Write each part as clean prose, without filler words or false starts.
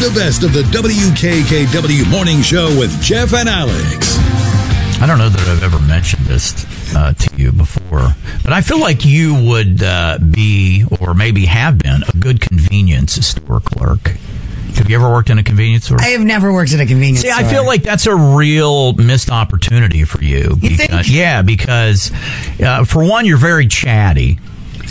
the best of the WKKW Morning Show with Jeff and Alex. I don't know that I've ever mentioned this to you before, but I feel like you would be, or maybe have been, a good convenience store clerk. Have you ever worked in a convenience store? I have never worked in a convenience store. See, I feel like that's a real missed opportunity for you. You think? Yeah, because for one, you're very chatty.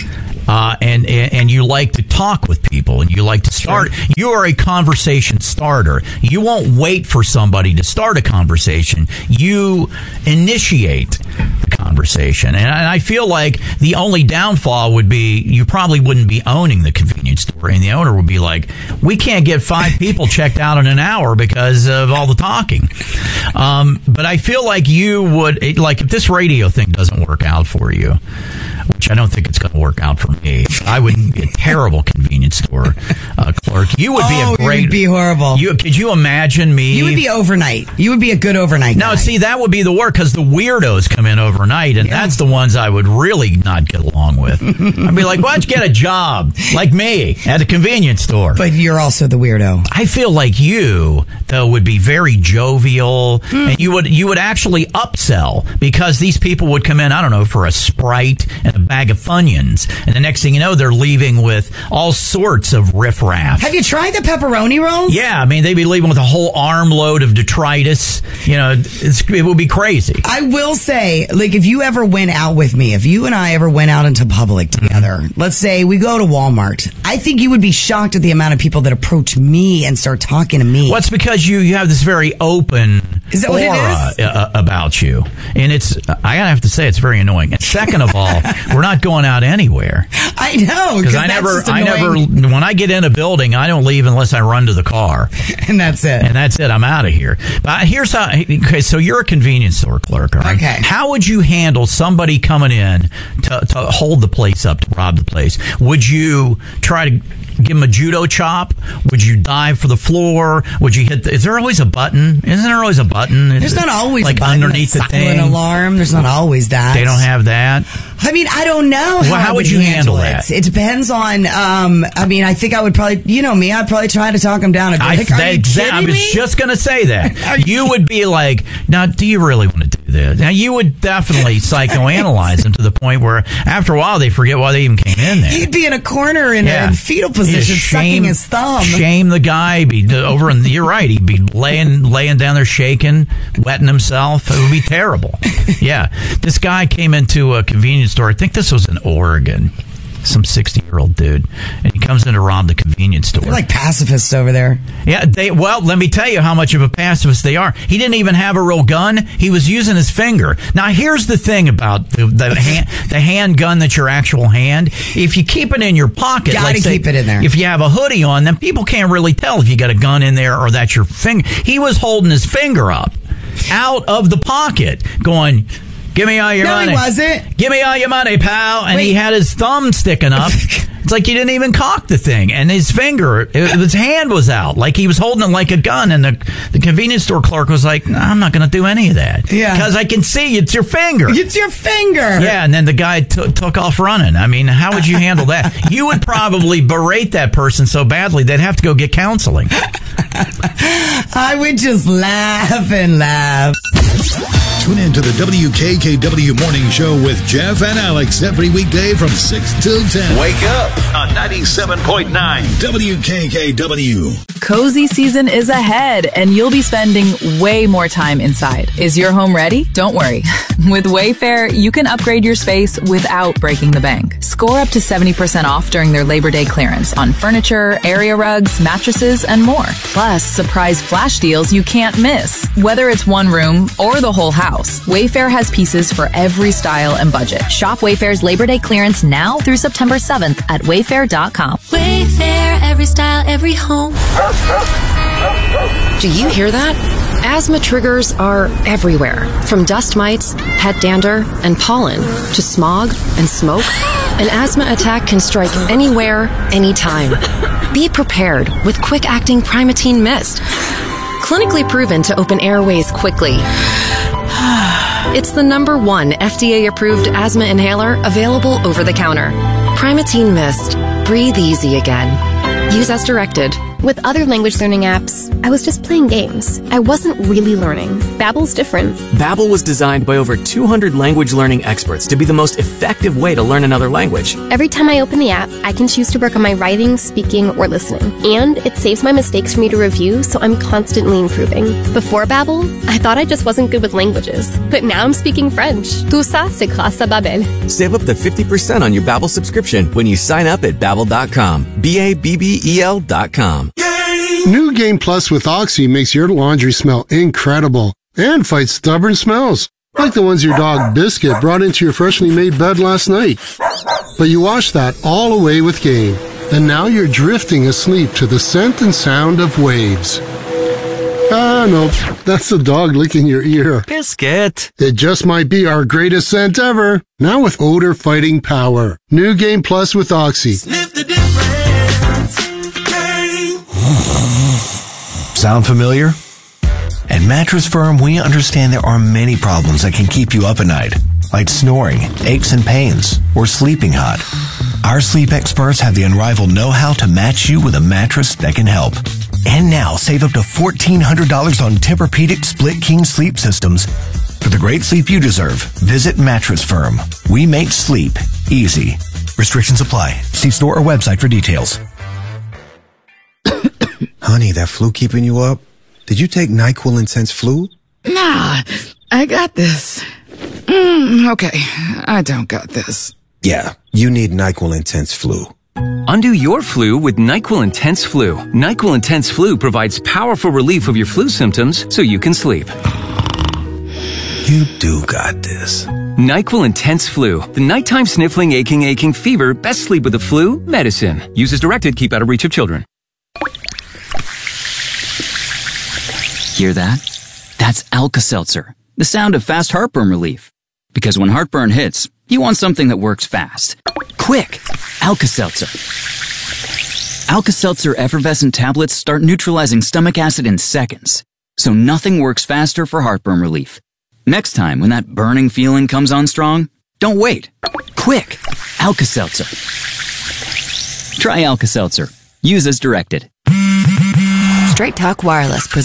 And you like to talk with people, and you like to start. Sure. You are a conversation starter. You won't wait for somebody to start a conversation. You initiate the conversation. And I feel like the only downfall would be you probably wouldn't be owning the convenience store, and the owner would be like, we can't get 5 people checked out in an hour because of all the talking. But I feel like you would, like, if this radio thing doesn't work out for you, which I don't think it's going to work out for me. I would be a terrible convenience store clerk. You would be a great... you would be horrible. Could you imagine me... You would be overnight. You would be a good overnight guy. No, see, that would be the work, because the weirdos come in overnight, and that's the ones I would really not get along with. I'd be like, why don't you get a job, like me, at a convenience store? But you're also the weirdo. I feel like you, though, would be very jovial, and you would actually upsell, because these people would come in, I don't know, for a Sprite and a bag of Funyuns, and the next thing you know, they're leaving with all sorts of riffraff. Have you tried the pepperoni rolls? Yeah, I mean, they'd be leaving with a whole armload of detritus. You know, it would be crazy. I will say, like, if you ever went out with me, if you and I ever went out into public together, let's say we go to Walmart, I think you would be shocked at the amount of people that approach me and start talking to me. Well, it's because you have this very open aura about you. And I have to say, it's very annoying. And second of all, we're not going out anywhere. I know, because I never, when I get in a building, I don't leave unless I run to the car. And that's it. I'm out of here. But here's how, okay, so you're a convenience store clerk, all right? Okay. How would you handle somebody coming in to hold the place up, to rob the place? Would you try to give them a judo chop? Would you dive for the floor? Would you hit is there always a button? Isn't there always a button? There's not always like a button. Underneath the thing. Silent alarm. There's not always that. They don't have that? I mean, I don't know. How would you handle that? It depends on, I mean, I think I would probably, you know me, I'd probably try to talk them down. I was just going to say that. You would be like, now, do you really want to do this? Now, you would definitely psychoanalyze them to the point where after a while they forget why they even came in there. He'd be in a corner in a fetal position, sucking his thumb. Shame the guy. You're right. He'd be laying down there shaking, wetting himself. It would be terrible. Yeah. This guy came into a convenience store. I think this was in Oregon. Some 60-year-old dude, and he comes in to rob the convenience store. They're like pacifists over there. Yeah, well, let me tell you how much of a pacifist they are. He didn't even have a real gun. He was using his finger. Now, here's the thing about the handgun that's your actual hand. If you keep it in your pocket, keep it in there. If you have a hoodie on, then people can't really tell if you got a gun in there or that's your finger. He was holding his finger up out of the pocket, going, give me all your money. No, he wasn't. Give me all your money, pal. And he had his thumb sticking up. It's like he didn't even cock the thing. And his his hand was out. Like he was holding it like a gun. And the convenience store clerk was like, no, I'm not going to do any of that. Yeah. Because I can see it's your finger. It's your finger. Yeah, and then the guy took off running. I mean, how would you handle that? You would probably berate that person so badly they'd have to go get counseling. I would just laugh and laugh. Tune in to the WKKW Morning Show with Jeff and Alex every weekday from 6 till 10. Wake up on 97.9 WKKW. Cozy season is ahead, and you'll be spending way more time inside. Is your home ready? Don't worry. With Wayfair, you can upgrade your space without breaking the bank. Score up to 70% off during their Labor Day clearance on furniture, area rugs, mattresses, and more. Plus, surprise flash deals you can't miss. Whether it's one room or the whole house, Wayfair has pieces for every style and budget. Shop Wayfair's Labor Day clearance now through September 7th at wayfair.com. Wayfair, every style, every home. Do you hear that? Asthma triggers are everywhere, from dust mites, pet dander, and pollen, to smog and smoke. An asthma attack can strike anywhere, anytime. Be prepared with quick-acting Primatene Mist. Clinically proven to open airways quickly. It's the #1 FDA-approved asthma inhaler available over the counter. Primatene Mist. Breathe easy again. Use as directed. With other language learning apps, I was just playing games. I wasn't really learning. Babbel's different. Babbel was designed by over 200 language learning experts to be the most effective way to learn another language. Every time I open the app, I can choose to work on my writing, speaking, or listening. And it saves my mistakes for me to review, so I'm constantly improving. Before Babbel, I thought I just wasn't good with languages. But now I'm speaking French. Tout ça, c'est grâce à Babbel. Save up to 50% on your Babbel subscription when you sign up at Babbel.com. BABBEL.com. New Game Plus with Oxy makes your laundry smell incredible and fights stubborn smells, like the ones your dog Biscuit brought into your freshly made bed last night. But you washed that all away with Game, and now you're drifting asleep to the scent and sound of waves. No, that's the dog licking your ear. Biscuit. It just might be our greatest scent ever. Now with odor fighting power. New Game Plus with Oxy. Sniff the difference. Game. Sound familiar? At Mattress Firm, we understand there are many problems that can keep you up at night, like snoring, aches and pains, or sleeping hot. Our sleep experts have the unrivaled know-how to match you with a mattress that can help. And now, save up to $1,400 on Tempur-Pedic Split King sleep systems. For the great sleep you deserve, visit Mattress Firm. We make sleep easy. Restrictions apply. See store or website for details. Honey, that flu keeping you up? Did you take NyQuil Intense Flu? Nah, I got this. Okay, I don't got this. Yeah, you need NyQuil Intense Flu. Undo your flu with NyQuil Intense Flu. NyQuil Intense Flu provides powerful relief of your flu symptoms so you can sleep. You do got this. NyQuil Intense Flu. The nighttime sniffling, aching fever. Best sleep with the flu medicine. Use as directed. Keep out of reach of children. Hear that? That's Alka-Seltzer, the sound of fast heartburn relief. Because when heartburn hits, you want something that works fast. Quick! Alka-Seltzer. Alka-Seltzer effervescent tablets start neutralizing stomach acid in seconds. So nothing works faster for heartburn relief. Next time when that burning feeling comes on strong, don't wait. Quick! Alka-Seltzer. Try Alka-Seltzer. Use as directed. Straight Talk Wireless presents